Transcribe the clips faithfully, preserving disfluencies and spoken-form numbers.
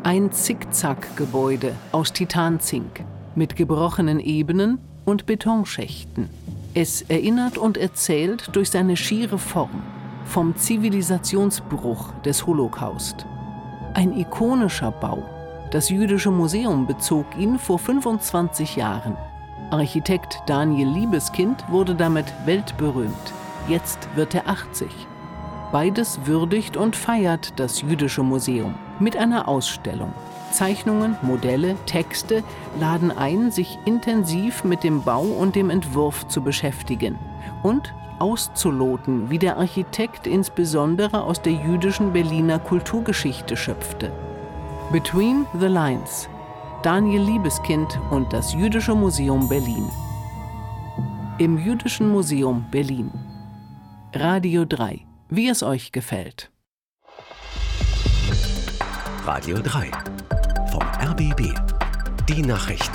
Ein Zickzack-Gebäude aus Titanzink mit gebrochenen Ebenen und Betonschächten. Es erinnert und erzählt durch seine schiere Form vom Zivilisationsbruch des Holocaust. Ein ikonischer Bau. Das Jüdische Museum bezog ihn vor fünfundzwanzig Jahren. Architekt Daniel Liebeskind wurde damit weltberühmt. Jetzt wird er achtzig. Beides würdigt und feiert das Jüdische Museum mit einer Ausstellung. Zeichnungen, Modelle, Texte laden ein, sich intensiv mit dem Bau und dem Entwurf zu beschäftigen und auszuloten, wie der Architekt insbesondere aus der jüdischen Berliner Kulturgeschichte schöpfte. Between the Lines. Daniel Liebeskind und das Jüdische Museum Berlin. Im Jüdischen Museum Berlin. Radio drei. Wie es euch gefällt. Radio drei. Vom R B B. Die Nachrichten.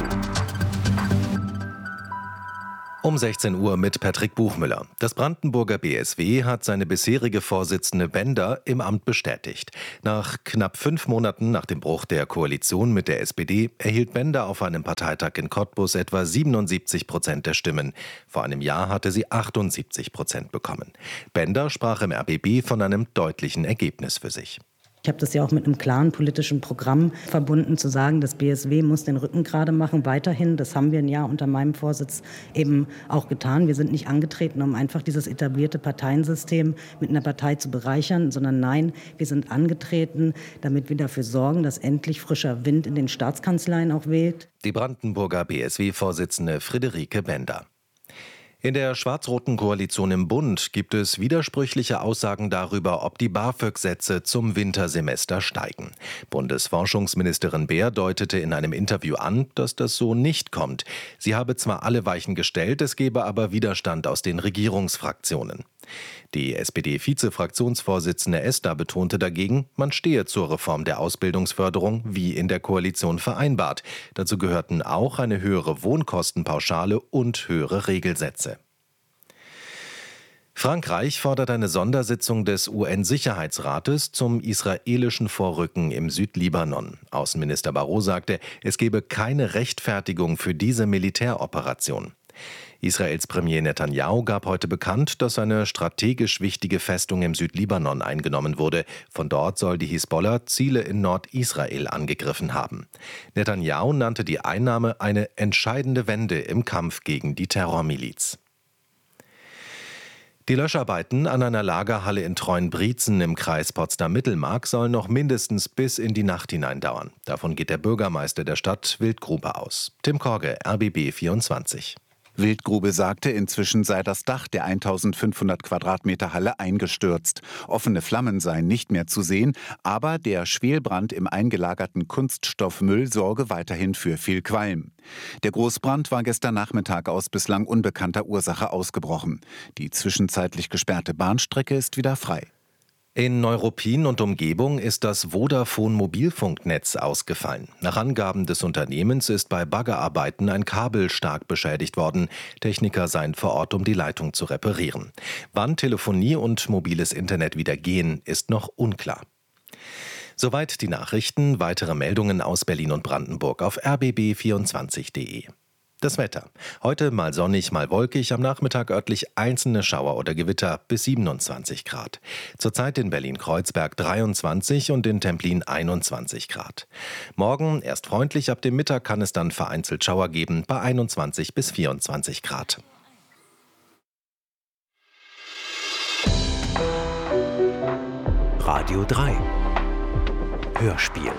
Um sechzehn Uhr mit Patrick Buchmüller. Das Brandenburger B S W hat seine bisherige Vorsitzende Bender im Amt bestätigt. Nach knapp fünf Monaten nach dem Bruch der Koalition mit der S P D erhielt Bender auf einem Parteitag in Cottbus etwa siebenundsiebzig Prozent der Stimmen. Vor einem Jahr hatte sie achtundsiebzig Prozent bekommen. Bender sprach im R B B von einem deutlichen Ergebnis für sich. Ich habe das ja auch mit einem klaren politischen Programm verbunden, zu sagen, das B S W muss den Rücken gerade machen, weiterhin. Das haben wir ein Jahr unter meinem Vorsitz eben auch getan. Wir sind nicht angetreten, um einfach dieses etablierte Parteiensystem mit einer Partei zu bereichern, sondern nein, wir sind angetreten, damit wir dafür sorgen, dass endlich frischer Wind in den Staatskanzleien auch weht. Die Brandenburger B S W-Vorsitzende Friederike Bender. In der schwarz-roten Koalition im Bund gibt es widersprüchliche Aussagen darüber, ob die BAföG-Sätze zum Wintersemester steigen. Bundesforschungsministerin Beer deutete in einem Interview an, dass das so nicht kommt. Sie habe zwar alle Weichen gestellt, es gebe aber Widerstand aus den Regierungsfraktionen. Die S P D-Vize-Fraktionsvorsitzende Esther betonte dagegen, man stehe zur Reform der Ausbildungsförderung wie in der Koalition vereinbart. Dazu gehörten auch eine höhere Wohnkostenpauschale und höhere Regelsätze. Frankreich fordert eine Sondersitzung des U N-Sicherheitsrates zum israelischen Vorrücken im Südlibanon. Außenminister Barrot sagte, es gebe keine Rechtfertigung für diese Militäroperation. Israels Premier Netanyahu gab heute bekannt, dass eine strategisch wichtige Festung im Südlibanon eingenommen wurde. Von dort soll die Hisbollah Ziele in Nordisrael angegriffen haben. Netanyahu nannte die Einnahme eine entscheidende Wende im Kampf gegen die Terrormiliz. Die Löscharbeiten an einer Lagerhalle in Treuenbrietzen im Kreis Potsdam-Mittelmark sollen noch mindestens bis in die Nacht hinein dauern. Davon geht der Bürgermeister der Stadt Wildgrube aus. Tim Korge, R B B vierundzwanzig. Wildgrube sagte, inzwischen sei das Dach der eintausendfünfhundert Quadratmeter Halle eingestürzt. Offene Flammen seien nicht mehr zu sehen, aber der Schwelbrand im eingelagerten Kunststoffmüll sorge weiterhin für viel Qualm. Der Großbrand war gestern Nachmittag aus bislang unbekannter Ursache ausgebrochen. Die zwischenzeitlich gesperrte Bahnstrecke ist wieder frei. In Neuruppin und Umgebung ist das Vodafone-Mobilfunknetz ausgefallen. Nach Angaben des Unternehmens ist bei Baggerarbeiten ein Kabel stark beschädigt worden. Techniker seien vor Ort, um die Leitung zu reparieren. Wann Telefonie und mobiles Internet wieder gehen, ist noch unklar. Soweit die Nachrichten. Weitere Meldungen aus Berlin und Brandenburg auf r b b vierundzwanzig punkt de. Das Wetter. Heute mal sonnig, mal wolkig, am Nachmittag örtlich einzelne Schauer oder Gewitter bis siebenundzwanzig Grad. Zurzeit in Berlin-Kreuzberg dreiundzwanzig und in Templin einundzwanzig Grad. Morgen erst freundlich, ab dem Mittag kann es dann vereinzelt Schauer geben bei einundzwanzig bis vierundzwanzig Grad. Radio drei. Hörspiel.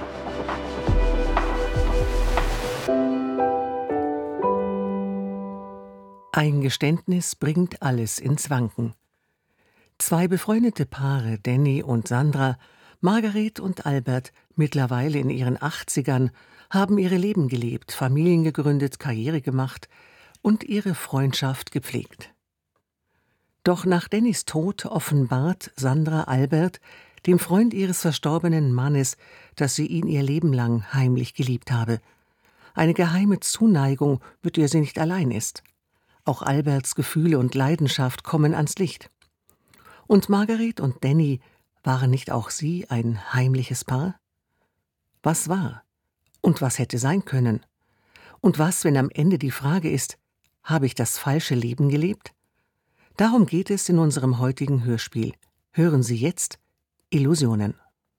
Ein Geständnis bringt alles ins Wanken. Zwei befreundete Paare, Danny und Sandra, Margaret und Albert, mittlerweile in ihren achtzigern, haben ihre Leben gelebt, Familien gegründet, Karriere gemacht und ihre Freundschaft gepflegt. Doch nach Dannys Tod offenbart Sandra Albert, dem Freund ihres verstorbenen Mannes, dass sie ihn ihr Leben lang heimlich geliebt habe. Eine geheime Zuneigung, mit der sie nicht allein ist. Auch Alberts Gefühle und Leidenschaft kommen ans Licht. Und Margaret und Danny, waren nicht auch sie ein heimliches Paar? Was war? Und was hätte sein können? Und was, wenn am Ende die Frage ist, habe ich das falsche Leben gelebt? Darum geht es in unserem heutigen Hörspiel. Hören Sie jetzt Illusionen.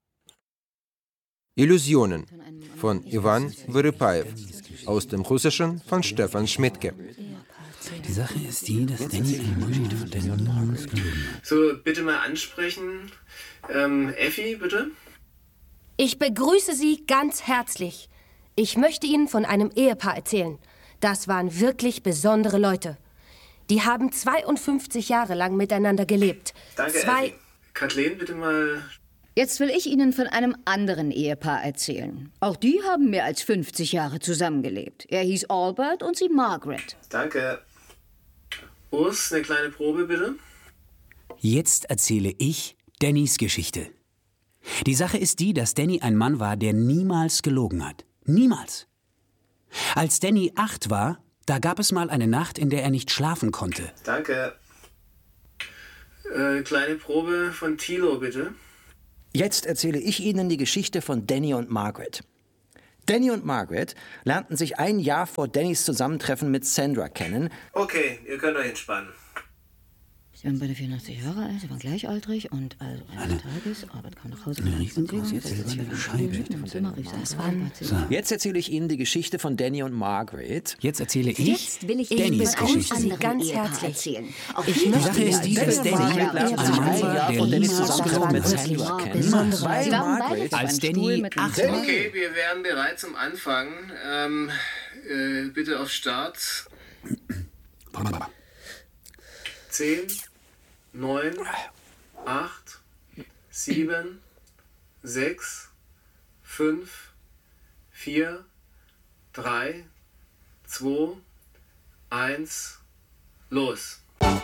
Illusionen von Iwan Wyrypajew, aus dem Russischen von Stefan Schmidtke. Die Sache ist die, dass Danny eine Geschichte von Danny und Margaret gelogen hat. So, bitte mal ansprechen. Ähm, Effi, bitte. Ich begrüße Sie ganz herzlich. Ich möchte Ihnen von einem Ehepaar erzählen. Das waren wirklich besondere Leute. Die haben zweiundfünfzig Jahre lang miteinander gelebt. Danke, Zwei Effi. Kathleen, bitte mal. Jetzt will ich Ihnen von einem anderen Ehepaar erzählen. Auch die haben mehr als fünfzig Jahre zusammengelebt. Er hieß Albert und sie Margaret. Danke. Urs, eine kleine Probe, bitte. Jetzt erzähle ich Dannys Geschichte. Die Sache ist die, dass Danny ein Mann war, der niemals gelogen hat. Niemals. Als Danny acht war, da gab es mal eine Nacht, in der er nicht schlafen konnte. Danke. Äh, kleine Probe von Thilo, bitte. Jetzt erzähle ich Ihnen die Geschichte von Danny und Margaret. Danny und Margaret lernten sich ein Jahr vor Dannys Zusammentreffen mit Sandra kennen. Okay, ihr könnt euch entspannen. Sie waren beide vierundachtzig Jahre alt, sie waren gleichaltrig und also eines Tages, Albert kam nach Hause. Jetzt erzähle ich Ihnen die Geschichte von Danny und Margaret. Jetzt erzähle ich Jetzt will ich Dannys Ihnen Geschichte. Sie ganz herzlich erzählen. Ich Die Sache ist die, dass Danny ein Mann war, der niemals gelogen hat. Sie waren beide Als Danny acht war. Okay, wir wären bereit zum Anfang. Ähm, äh, bitte auf Start. Zehn, neun, acht, sieben, sechs, fünf, vier, drei, zwei, eins, los.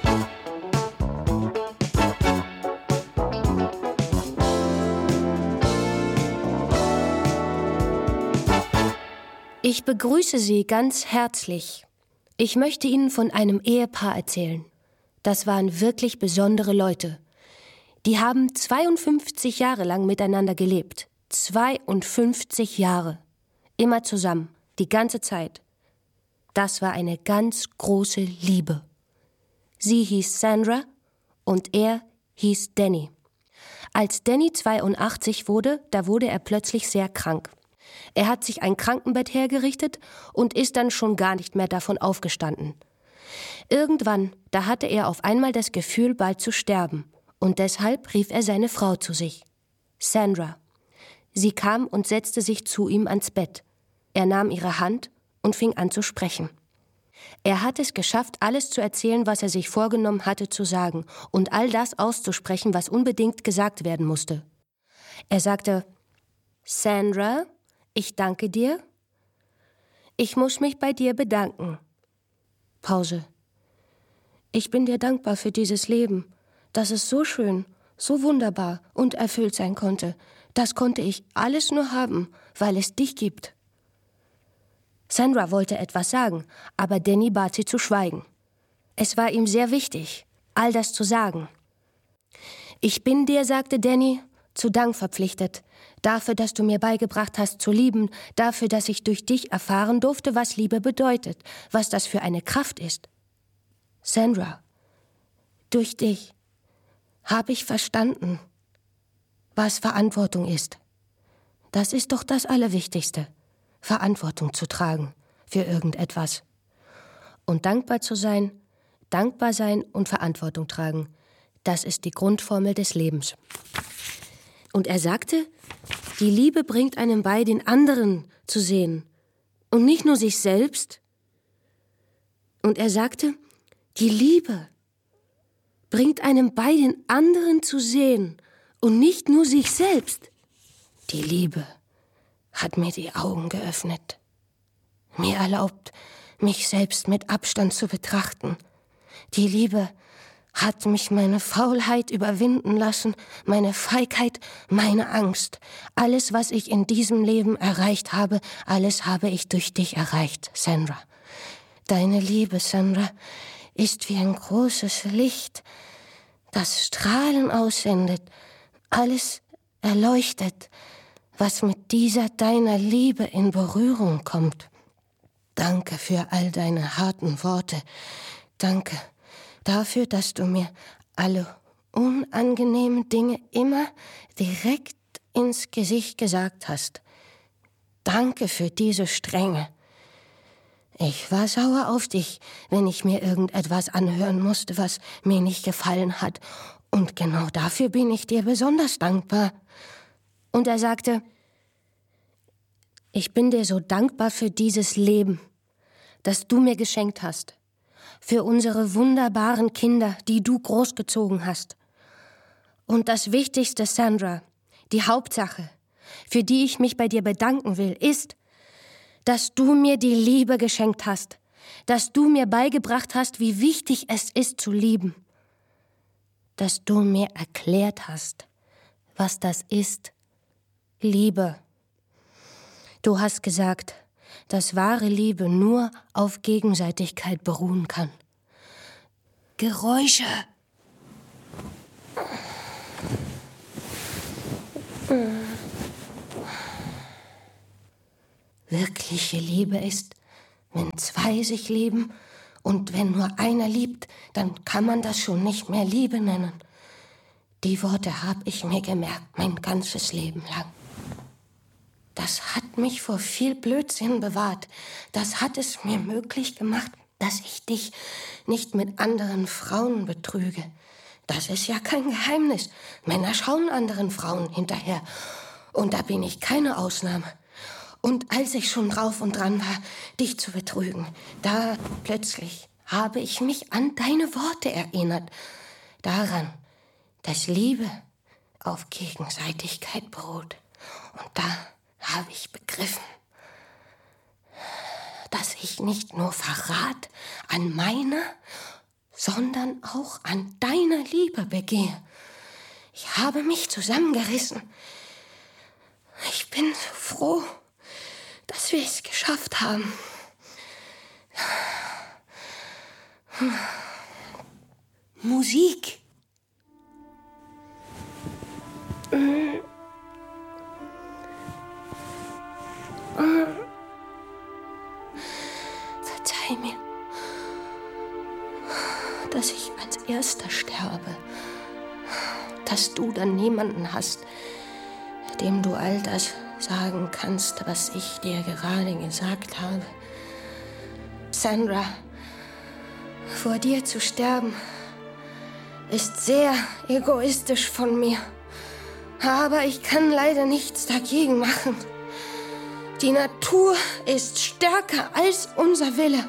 Ich begrüße Sie ganz herzlich. Ich möchte Ihnen von einem Ehepaar erzählen. Das waren wirklich besondere Leute. Die haben zweiundfünfzig Jahre lang miteinander gelebt. zweiundfünfzig Jahre. Immer zusammen, die ganze Zeit. Das war eine ganz große Liebe. Sie hieß Sandra und er hieß Danny. Als Danny zweiundachtzig wurde, da wurde er plötzlich sehr krank. Er hat sich ein Krankenbett hergerichtet und ist dann schon gar nicht mehr davon aufgestanden. Irgendwann, da hatte er auf einmal das Gefühl, bald zu sterben. Und deshalb rief er seine Frau zu sich. Sandra. Sie kam und setzte sich zu ihm ans Bett. Er nahm ihre Hand und fing an zu sprechen. Er hat es geschafft, alles zu erzählen, was er sich vorgenommen hatte zu sagen und all das auszusprechen, was unbedingt gesagt werden musste. Er sagte, Sandra, ich danke dir. Ich muss mich bei dir bedanken. Pause. Ich bin dir dankbar für dieses Leben, dass es so schön, so wunderbar und erfüllt sein konnte. Das konnte ich alles nur haben, weil es dich gibt. Sandra wollte etwas sagen, aber Danny bat sie zu schweigen. Es war ihm sehr wichtig, all das zu sagen. Ich bin dir, sagte Danny, zu Dank verpflichtet, dafür, dass du mir beigebracht hast zu lieben, dafür, dass ich durch dich erfahren durfte, was Liebe bedeutet, was das für eine Kraft ist. Sandra, durch dich habe ich verstanden, was Verantwortung ist. Das ist doch das Allerwichtigste, Verantwortung zu tragen für irgendetwas. Und dankbar zu sein, dankbar sein und Verantwortung tragen, das ist die Grundformel des Lebens. Und er sagte, die Liebe bringt einem bei, den anderen zu sehen und nicht nur sich selbst. Und er sagte, die Liebe bringt einem bei, den anderen zu sehen und nicht nur sich selbst. Die Liebe hat mir die Augen geöffnet, mir erlaubt, mich selbst mit Abstand zu betrachten. Die Liebe hat mich meine Faulheit überwinden lassen, meine Feigheit, meine Angst. Alles, was ich in diesem Leben erreicht habe, alles habe ich durch dich erreicht, Sandra. Deine Liebe, Sandra, ist wie ein großes Licht, das Strahlen aussendet, alles erleuchtet, was mit dieser deiner Liebe in Berührung kommt. Danke für all deine harten Worte. Danke dafür, dass du mir alle unangenehmen Dinge immer direkt ins Gesicht gesagt hast. Danke für diese Strenge. Ich war sauer auf dich, wenn ich mir irgendetwas anhören musste, was mir nicht gefallen hat. Und genau dafür bin ich dir besonders dankbar. Und er sagte, ich bin dir so dankbar für dieses Leben, das du mir geschenkt hast. Für unsere wunderbaren Kinder, die du großgezogen hast. Und das Wichtigste, Sandra, die Hauptsache, für die ich mich bei dir bedanken will, ist, dass du mir die Liebe geschenkt hast, dass du mir beigebracht hast, wie wichtig es ist zu lieben, dass du mir erklärt hast, was das ist, Liebe. Du hast gesagt, dass wahre Liebe nur auf Gegenseitigkeit beruhen kann. Geräusche. Wirkliche Liebe ist, wenn zwei sich lieben, und wenn nur einer liebt, dann kann man das schon nicht mehr Liebe nennen. Die Worte habe ich mir gemerkt, mein ganzes Leben lang. Das hat mich vor viel Blödsinn bewahrt. Das hat es mir möglich gemacht, dass ich dich nicht mit anderen Frauen betrüge. Das ist ja kein Geheimnis. Männer schauen anderen Frauen hinterher. Und da bin ich keine Ausnahme. Und als ich schon drauf und dran war, dich zu betrügen, da plötzlich habe ich mich an deine Worte erinnert. Daran, dass Liebe auf Gegenseitigkeit beruht. Und da habe ich begriffen, dass ich nicht nur Verrat an meiner, sondern auch an deiner Liebe begehe. Ich habe mich zusammengerissen. Ich bin so froh, dass wir es geschafft haben. Musik. Verzeih mir, dass ich als Erster sterbe, dass du dann niemanden hast, dem du all das sagen kannst, was ich dir gerade gesagt habe. Sandra, vor dir zu sterben, ist sehr egoistisch von mir. Aber ich kann leider nichts dagegen machen. Die Natur ist stärker als unser Wille.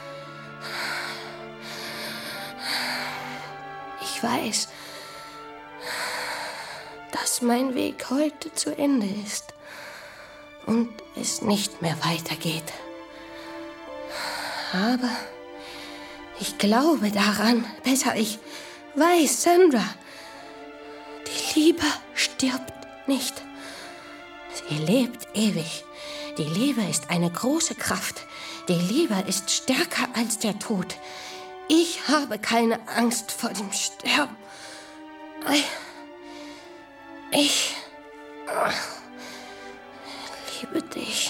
Ich weiß, dass mein Weg heute zu Ende ist und es nicht mehr weitergeht. Aber ich glaube daran, besser, ich weiß, Sandra, die Liebe stirbt nicht. Sie lebt ewig. Die Liebe ist eine große Kraft. Die Liebe ist stärker als der Tod. Ich habe keine Angst vor dem Sterben. Ich liebe dich.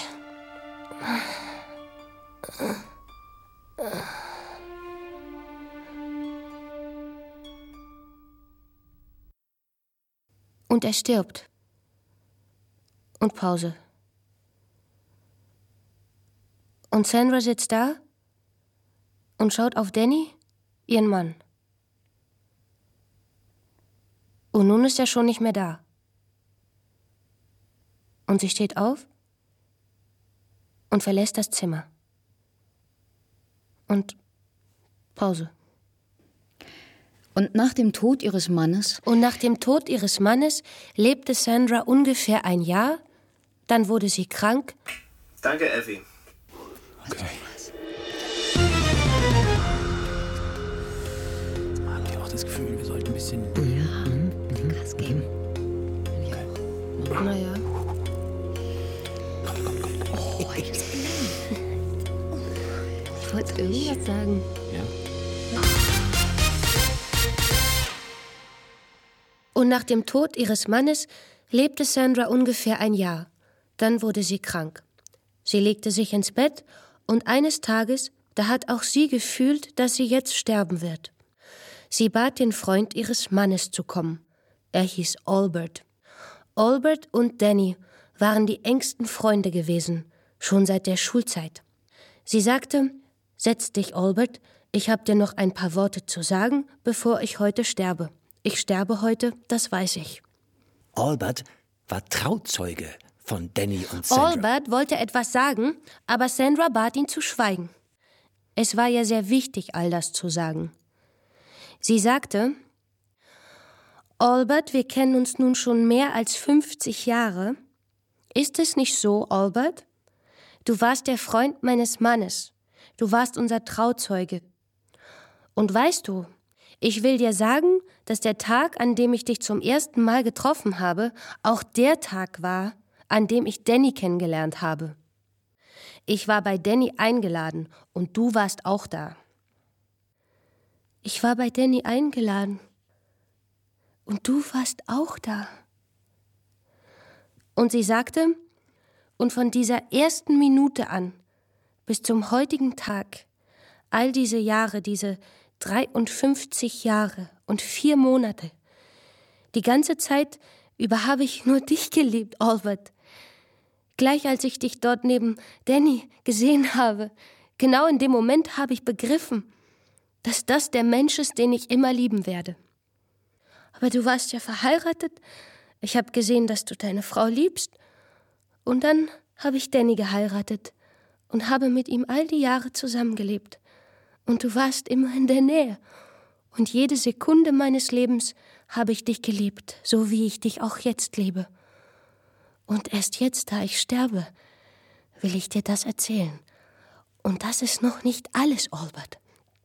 Und er stirbt. Und Pause. Und Sandra sitzt da und schaut auf Danny, ihren Mann. Und nun ist er schon nicht mehr da. Und sie steht auf und verlässt das Zimmer. Und Pause. Und nach dem Tod ihres Mannes? Und nach dem Tod ihres Mannes lebte Sandra ungefähr ein Jahr. Dann wurde sie krank. Danke, Effie. Okay. Jetzt habe ich auch das Gefühl, wir sollten ein bisschen... Ja, mhm. Gas geben. Ja. Naja. Oh, jetzt ich wollte irgendwas sagen. Ja. Und nach dem Tod ihres Mannes lebte Sandra ungefähr ein Jahr. Dann wurde sie krank. Sie legte sich ins Bett und eines Tages, da hat auch sie gefühlt, dass sie jetzt sterben wird. Sie bat den Freund ihres Mannes zu kommen. Er hieß Albert. Albert und Danny waren die engsten Freunde gewesen, schon seit der Schulzeit. Sie sagte, »Setz dich, Albert, ich habe dir noch ein paar Worte zu sagen, bevor ich heute sterbe. Ich sterbe heute, das weiß ich.« Albert war Trauzeuge von Danny und Sandra. Albert wollte etwas sagen, aber Sandra bat ihn zu schweigen. Es war ja sehr wichtig, all das zu sagen. Sie sagte, »Albert, wir kennen uns nun schon mehr als fünfzig Jahre. Ist es nicht so, Albert? Du warst der Freund meines Mannes. Du warst unser Trauzeuge. Und weißt du, ich will dir sagen, dass der Tag, an dem ich dich zum ersten Mal getroffen habe, auch der Tag war, an dem ich Danny kennengelernt habe. Ich war bei Danny eingeladen und du warst auch da.« Ich war bei Danny eingeladen und du warst auch da. Und sie sagte, und von dieser ersten Minute an bis zum heutigen Tag, all diese Jahre, diese dreiundfünfzig Jahre und vier Monate, die ganze Zeit über habe ich nur dich geliebt, Albert. Gleich als ich dich dort neben Danny gesehen habe, genau in dem Moment habe ich begriffen, dass das der Mensch ist, den ich immer lieben werde. Aber du warst ja verheiratet, ich habe gesehen, dass du deine Frau liebst, und dann habe ich Danny geheiratet und habe mit ihm all die Jahre zusammengelebt. Und du warst immer in der Nähe. Und jede Sekunde meines Lebens habe ich dich geliebt, so wie ich dich auch jetzt liebe. Und erst jetzt, da ich sterbe, will ich dir das erzählen. Und das ist noch nicht alles, Albert.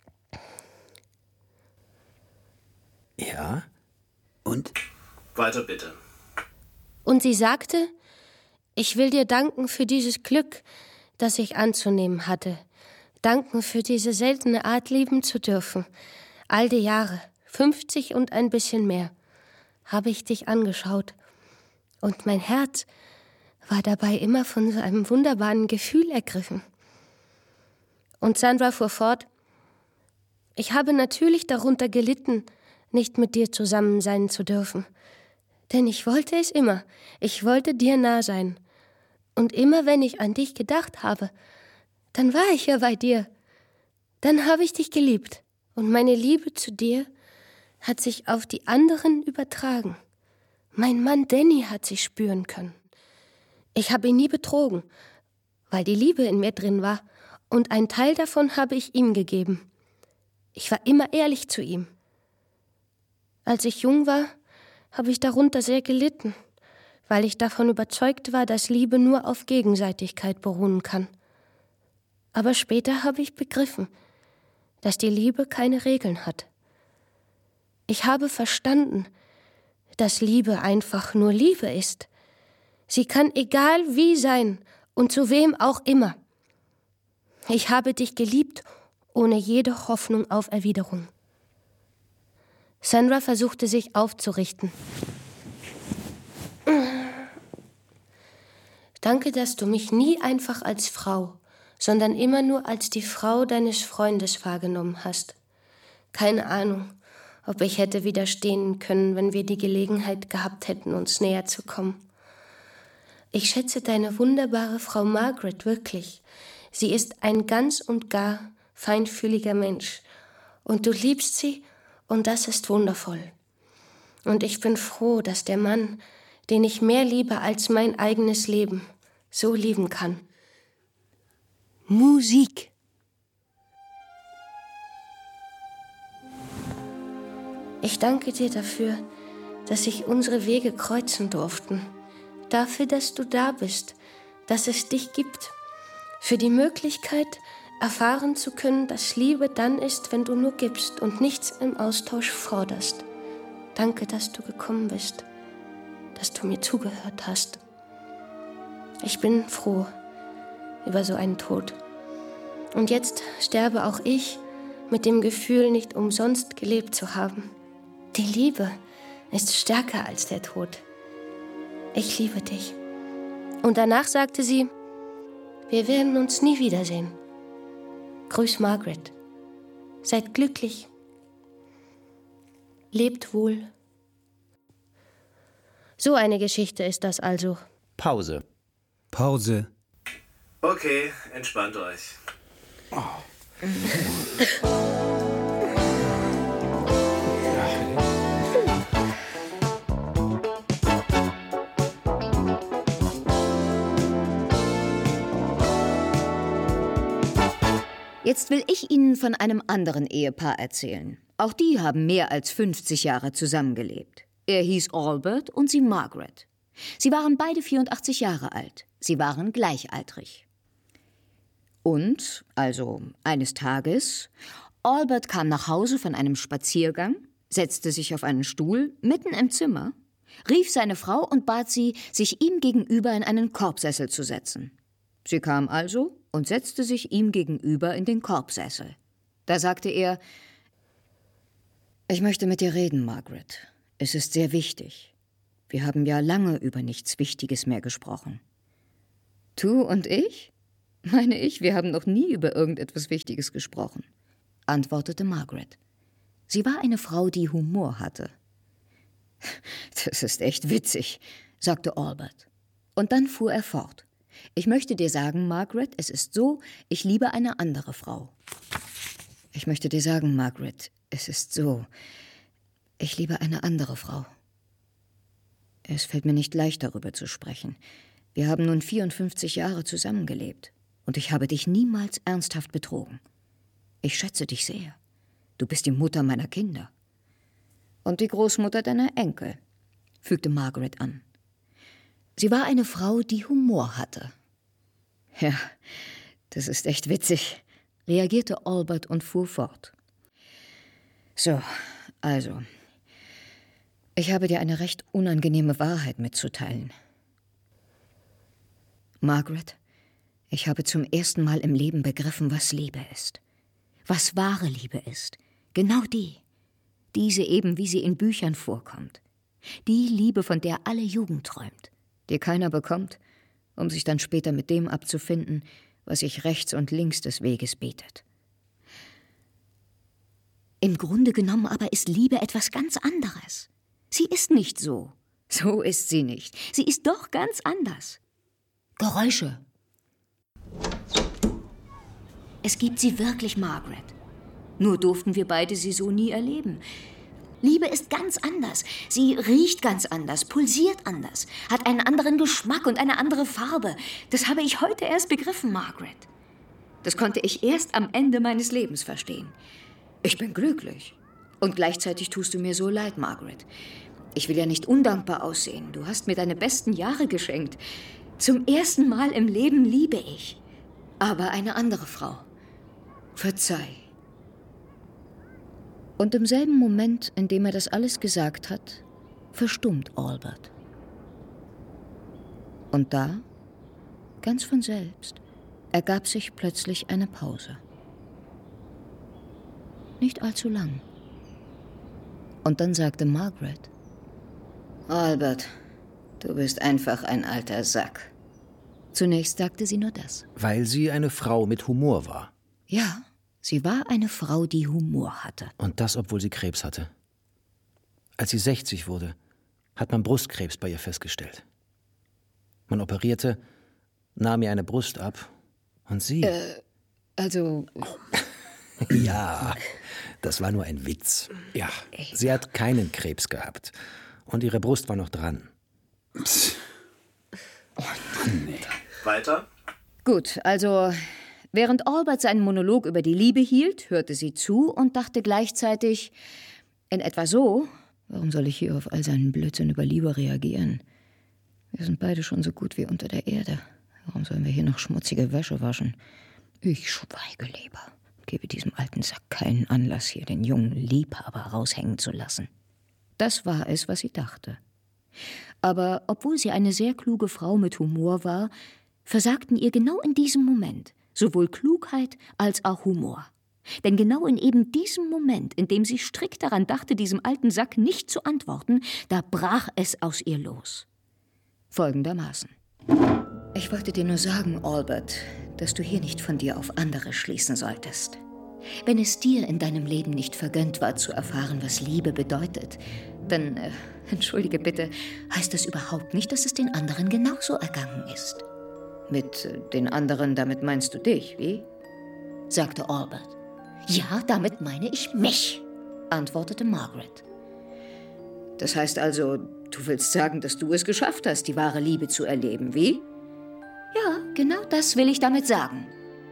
Ja? Und? Weiter bitte. Und sie sagte, ich will dir danken für dieses Glück, das ich anzunehmen hatte. Danken für diese seltene Art, lieben zu dürfen. All die Jahre, fünfzig und ein bisschen mehr, habe ich dich angeschaut. Und mein Herz war dabei immer von so einem wunderbaren Gefühl ergriffen. Und Sandra fuhr fort, ich habe natürlich darunter gelitten, nicht mit dir zusammen sein zu dürfen. Denn ich wollte es immer. Ich wollte dir nah sein. Und immer wenn ich an dich gedacht habe, dann war ich ja bei dir. Dann habe ich dich geliebt. Und meine Liebe zu dir hat sich auf die anderen übertragen. Mein Mann Danny hat sie spüren können. Ich habe ihn nie betrogen, weil die Liebe in mir drin war. Und einen Teil davon habe ich ihm gegeben. Ich war immer ehrlich zu ihm. Als ich jung war, habe ich darunter sehr gelitten, weil ich davon überzeugt war, dass Liebe nur auf Gegenseitigkeit beruhen kann. Aber später habe ich begriffen, dass die Liebe keine Regeln hat. Ich habe verstanden, dass Liebe einfach nur Liebe ist. Sie kann egal wie sein und zu wem auch immer. Ich habe dich geliebt, ohne jede Hoffnung auf Erwiderung. Sandra versuchte sich aufzurichten. Danke, dass du mich nie einfach als Frau, sondern immer nur als die Frau deines Freundes wahrgenommen hast. Keine Ahnung, ob ich hätte widerstehen können, wenn wir die Gelegenheit gehabt hätten, uns näher zu kommen. Ich schätze deine wunderbare Frau Margaret wirklich. Sie ist ein ganz und gar feinfühliger Mensch. Und du liebst sie, und das ist wundervoll. Und ich bin froh, dass der Mann, den ich mehr liebe als mein eigenes Leben, so lieben kann. Musik. Ich danke dir dafür, dass sich unsere Wege kreuzen durften. Dafür, dass du da bist, dass es dich gibt. Für die Möglichkeit, erfahren zu können, dass Liebe dann ist, wenn du nur gibst und nichts im Austausch forderst. Danke, dass du gekommen bist, dass du mir zugehört hast. Ich bin froh über so einen Tod. Und jetzt sterbe auch ich mit dem Gefühl, nicht umsonst gelebt zu haben. Die Liebe ist stärker als der Tod. Ich liebe dich. Und danach sagte sie, wir werden uns nie wiedersehen. Grüß Margaret. Seid glücklich. Lebt wohl. So eine Geschichte ist das also. Pause. Pause. Okay, entspannt euch. Oh. Jetzt will ich Ihnen von einem anderen Ehepaar erzählen. Auch die haben mehr als fünfzig Jahre zusammengelebt. Er hieß Albert und sie Margaret. Sie waren beide vierundachtzig Jahre alt. Sie waren gleichaltrig. Und, also eines Tages, Albert kam nach Hause von einem Spaziergang, setzte sich auf einen Stuhl mitten im Zimmer, rief seine Frau und bat sie, sich ihm gegenüber in einen Korbsessel zu setzen. Sie kam also und setzte sich ihm gegenüber in den Korbsessel. Da sagte er, »Ich möchte mit dir reden, Margaret. Es ist sehr wichtig. Wir haben ja lange über nichts Wichtiges mehr gesprochen.« »Du und ich? Meine ich, wir haben noch nie über irgendetwas Wichtiges gesprochen«, antwortete Margaret. Sie war eine Frau, die Humor hatte. »Das ist echt witzig«, sagte Albert. Und dann fuhr er fort. »Ich möchte dir sagen, Margaret, es ist so, ich liebe eine andere Frau.« »Ich möchte dir sagen, Margaret, es ist so, ich liebe eine andere Frau.« Es fällt mir nicht leicht, darüber zu sprechen. Wir haben nun vierundfünfzig Jahre zusammengelebt und ich habe dich niemals ernsthaft betrogen. Ich schätze dich sehr. Du bist die Mutter meiner Kinder. Und die Großmutter deiner Enkel, fügte Margaret an. Sie war eine Frau, die Humor hatte. »Ja, das ist echt witzig«, reagierte Albert und fuhr fort. »So, also, ich habe dir eine recht unangenehme Wahrheit mitzuteilen. Margaret, ich habe zum ersten Mal im Leben begriffen, was Liebe ist. Was wahre Liebe ist. Genau die. Diese eben, wie sie in Büchern vorkommt. Die Liebe, von der alle Jugend träumt, die keiner bekommt, um sich dann später mit dem abzufinden, was sich rechts und links des Weges bietet. Im Grunde genommen aber ist Liebe etwas ganz anderes. Sie ist nicht so. So ist sie nicht. Sie ist doch ganz anders. Geräusche. Es gibt sie wirklich, Margaret. Nur durften wir beide sie so nie erleben. Liebe ist ganz anders. Sie riecht ganz anders, pulsiert anders, hat einen anderen Geschmack und eine andere Farbe. Das habe ich heute erst begriffen, Margaret. Das konnte ich erst am Ende meines Lebens verstehen. Ich bin glücklich. Und gleichzeitig tust du mir so leid, Margaret. Ich will ja nicht undankbar aussehen. Du hast mir deine besten Jahre geschenkt. Zum ersten Mal im Leben liebe ich. Aber eine andere Frau. Verzeih. Und im selben Moment, in dem er das alles gesagt hat, verstummt Albert. Und da, ganz von selbst, ergab sich plötzlich eine Pause. Nicht allzu lang. Und dann sagte Margaret, »Albert, du bist einfach ein alter Sack.« Zunächst sagte sie nur das. Weil sie eine Frau mit Humor war. Ja, sie war eine Frau, die Humor hatte. Und das, obwohl sie Krebs hatte. Als sie sechzig wurde, hat man Brustkrebs bei ihr festgestellt. Man operierte, nahm ihr eine Brust ab und sie... Äh, also... Ja, das war nur ein Witz. Ja, sie hat keinen Krebs gehabt. Und ihre Brust war noch dran. Oh, nee. Weiter? Gut, also... Während Albert seinen Monolog über die Liebe hielt, hörte sie zu und dachte gleichzeitig, in etwa so, warum soll ich hier auf all seinen Blödsinn über Liebe reagieren? Wir sind beide schon so gut wie unter der Erde. Warum sollen wir hier noch schmutzige Wäsche waschen? Ich schweige lieber, gebe diesem alten Sack keinen Anlass, hier den jungen Liebhaber raushängen zu lassen. Das war es, was sie dachte. Aber obwohl sie eine sehr kluge Frau mit Humor war, versagten ihr genau in diesem Moment sowohl Klugheit als auch Humor. Denn genau in eben diesem Moment, in dem sie strikt daran dachte, diesem alten Sack nicht zu antworten, da brach es aus ihr los. Folgendermaßen. Ich wollte dir nur sagen, Albert, dass du hier nicht von dir auf andere schließen solltest. Wenn es dir in deinem Leben nicht vergönnt war, zu erfahren, was Liebe bedeutet, dann, äh, entschuldige bitte, heißt das überhaupt nicht, dass es den anderen genauso ergangen ist. Mit äh, den anderen, damit meinst du dich, wie? Sagte Albert. Ja, damit meine ich mich, antwortete Margaret. Das heißt also, du willst sagen, dass du es geschafft hast, die wahre Liebe zu erleben, wie? Ja, genau das will ich damit sagen.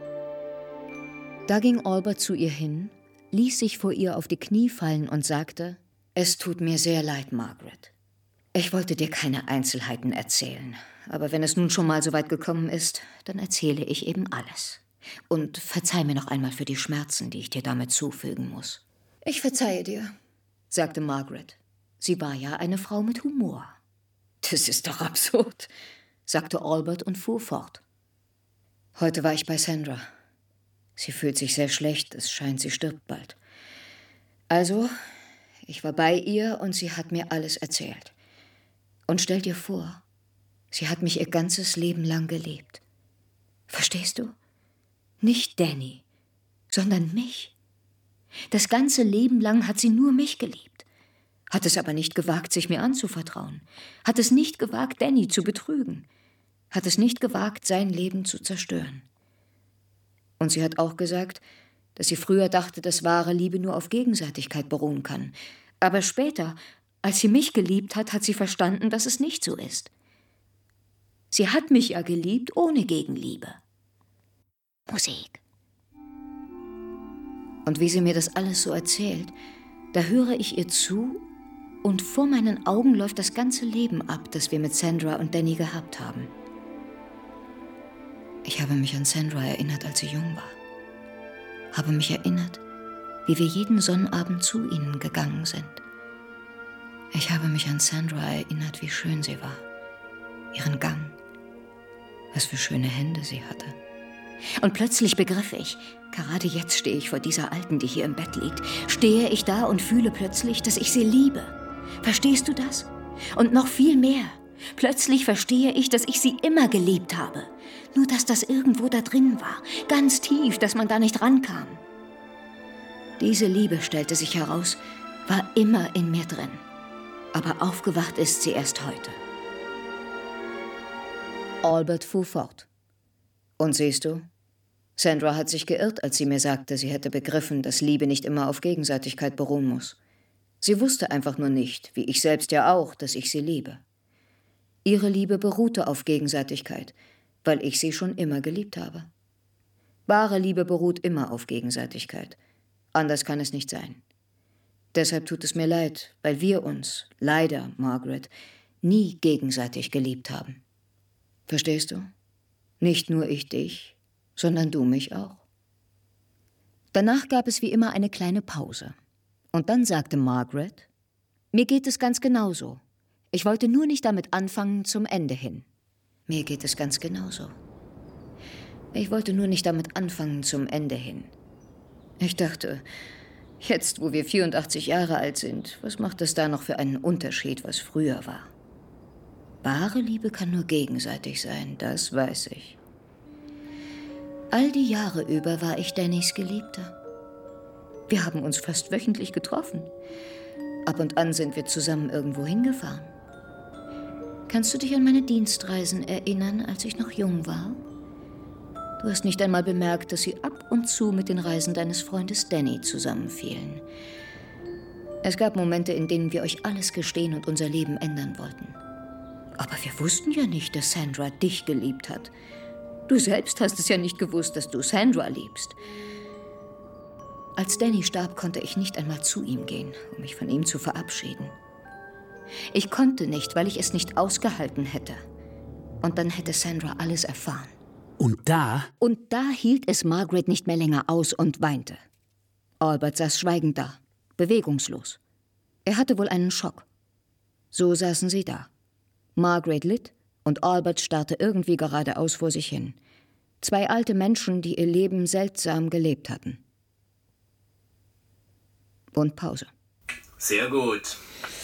Da ging Albert zu ihr hin, ließ sich vor ihr auf die Knie fallen und sagte, es tut mir sehr leid, Margaret. Ich wollte dir keine Einzelheiten erzählen, aber wenn es nun schon mal so weit gekommen ist, dann erzähle ich eben alles. Und verzeih mir noch einmal für die Schmerzen, die ich dir damit zufügen muss. Ich verzeihe dir, sagte Margaret. Sie war ja eine Frau mit Humor. Das ist doch absurd, sagte Albert und fuhr fort. Heute war ich bei Sandra. Sie fühlt sich sehr schlecht, es scheint, sie stirbt bald. Also, ich war bei ihr und sie hat mir alles erzählt. Und stell dir vor, sie hat mich ihr ganzes Leben lang geliebt. Verstehst du? Nicht Danny, sondern mich. Das ganze Leben lang hat sie nur mich geliebt. Hat es aber nicht gewagt, sich mir anzuvertrauen. Hat es nicht gewagt, Danny zu betrügen. Hat es nicht gewagt, sein Leben zu zerstören. Und sie hat auch gesagt, dass sie früher dachte, dass wahre Liebe nur auf Gegenseitigkeit beruhen kann. Aber später, als sie mich geliebt hat, hat sie verstanden, dass es nicht so ist. Sie hat mich ja geliebt ohne Gegenliebe. Musik. Und wie sie mir das alles so erzählt, da höre ich ihr zu und vor meinen Augen läuft das ganze Leben ab, das wir mit Sandra und Danny gehabt haben. Ich habe mich an Sandra erinnert, als sie jung war. Habe mich erinnert, wie wir jeden Sonnabend zu ihnen gegangen sind. Ich habe mich an Sandra erinnert, wie schön sie war. Ihren Gang. Was für schöne Hände sie hatte. Und plötzlich begriff ich, gerade jetzt stehe ich vor dieser Alten, die hier im Bett liegt, stehe ich da und fühle plötzlich, dass ich sie liebe. Verstehst du das? Und noch viel mehr. Plötzlich verstehe ich, dass ich sie immer geliebt habe. Nur, dass das irgendwo da drin war, ganz tief, dass man da nicht rankam. Diese Liebe, stellte sich heraus, war immer in mir drin. Aber aufgewacht ist sie erst heute. Albert fuhr fort. Und siehst du, Sandra hat sich geirrt, als sie mir sagte, sie hätte begriffen, dass Liebe nicht immer auf Gegenseitigkeit beruhen muss. Sie wusste einfach nur nicht, wie ich selbst ja auch, dass ich sie liebe. Ihre Liebe beruhte auf Gegenseitigkeit, weil ich sie schon immer geliebt habe. Wahre Liebe beruht immer auf Gegenseitigkeit. Anders kann es nicht sein. Deshalb tut es mir leid, weil wir uns, leider, Margaret, nie gegenseitig geliebt haben. Verstehst du? Nicht nur ich dich, sondern du mich auch. Danach gab es wie immer eine kleine Pause. Und dann sagte Margaret, mir geht es ganz genauso. Ich wollte nur nicht damit anfangen zum Ende hin. Mir geht es ganz genauso. Ich wollte nur nicht damit anfangen zum Ende hin. Ich dachte, jetzt, wo wir vierundachtzig Jahre alt sind, was macht es da noch für einen Unterschied, was früher war? Wahre Liebe kann nur gegenseitig sein, das weiß ich. All die Jahre über war ich Dannys Geliebter. Wir haben uns fast wöchentlich getroffen. Ab und an sind wir zusammen irgendwo hingefahren. Kannst du dich an meine Dienstreisen erinnern, als ich noch jung war? Du hast nicht einmal bemerkt, dass sie ab und zu mit den Reisen deines Freundes Danny zusammenfielen. Es gab Momente, in denen wir euch alles gestehen und unser Leben ändern wollten. Aber wir wussten ja nicht, dass Sandra dich geliebt hat. Du selbst hast es ja nicht gewusst, dass du Sandra liebst. Als Danny starb, konnte ich nicht einmal zu ihm gehen, um mich von ihm zu verabschieden. Ich konnte nicht, weil ich es nicht ausgehalten hätte. Und dann hätte Sandra alles erfahren. Und da? Und da hielt es Margaret nicht mehr länger aus und weinte. Albert saß schweigend da, bewegungslos. Er hatte wohl einen Schock. So saßen sie da. Margaret litt und Albert starrte irgendwie geradeaus vor sich hin. Zwei alte Menschen, die ihr Leben seltsam gelebt hatten. Und Pause. Sehr gut.